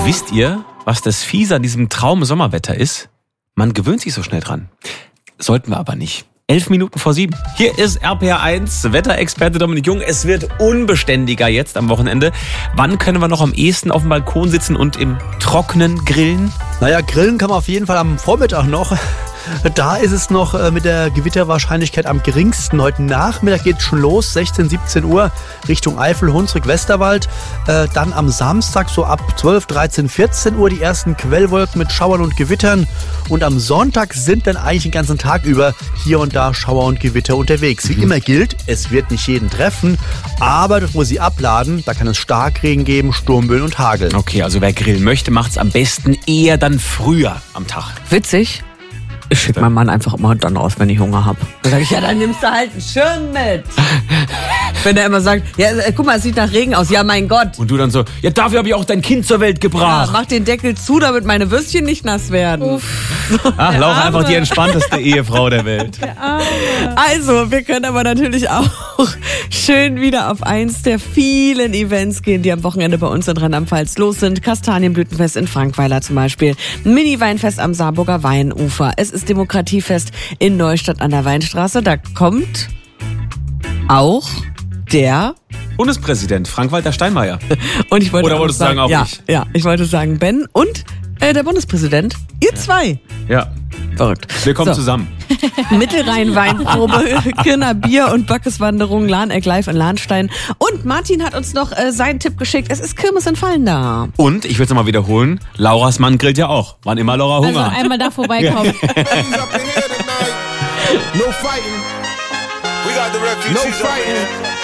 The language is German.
Wisst ihr, was das Fiese an diesem Traum-Sommerwetter ist? Man gewöhnt sich so schnell dran. Sollten wir aber nicht. 7:11. Hier ist RPR1, Wetterexperte Dominik Jung. Es wird unbeständiger jetzt am Wochenende. Wann können wir noch am ehesten auf dem Balkon sitzen und im Trockenen grillen? Naja, grillen kann man auf jeden Fall am Vormittag noch. Da ist es noch mit der Gewitterwahrscheinlichkeit am geringsten. Heute Nachmittag geht es schon los, 16, 17 Uhr Richtung Eifel, Hunsrück, Westerwald. Dann am Samstag so ab 12, 13, 14 Uhr die ersten Quellwolken mit Schauern und Gewittern. Und am Sonntag sind dann eigentlich den ganzen Tag über hier und da Schauer und Gewitter unterwegs. Wie immer gilt, es wird nicht jeden treffen, aber dort, wo sie abladen, da kann es Starkregen geben, Sturmböen und Hagel. Okay, also wer grillen möchte, macht es am besten eher dann früher am Tag. Witzig. Ich schicke meinen Mann einfach immer dann raus, wenn ich Hunger habe. Dann sage ich, ja, dann nimmst du halt einen Schirm mit. Wenn er immer sagt, ja, guck mal, es sieht nach Regen aus. Ja, mein Gott. Und du dann so, ja, dafür habe ich auch dein Kind zur Welt gebracht. Ja, mach den Deckel zu, damit meine Würstchen nicht nass werden. Ach, Laura, einfach die entspannteste Ehefrau der Welt. Also, wir können aber natürlich auch schön wieder auf eins der vielen Events gehen, die am Wochenende bei uns in Rheinland-Pfalz los sind. Kastanienblütenfest in Frankweiler zum Beispiel. Mini-Weinfest am Saarburger Weinufer. Es ist Demokratiefest in Neustadt an der Weinstraße. Da kommt auch der Bundespräsident Frank-Walter Steinmeier. Und ich wollte Oder wolltest du sagen auch ja, nicht? Ja, ich wollte sagen Ben und der Bundespräsident. Ihr zwei. Ja. Verrückt. Wir kommen So. zusammen. Mittelrhein-Weinprobe, Kirner Bier und Böckeswanderung, Lahneck Live in Lahnstein. Und Martin hat uns noch seinen Tipp geschickt. Es ist Kirmes in Fallenda. Und, ich will es nochmal wiederholen, Lauras Mann grillt ja auch. Wann immer Laura Hunger Also hat. einmal da vorbeikommen. No fighting. We got the refugees. No fighting.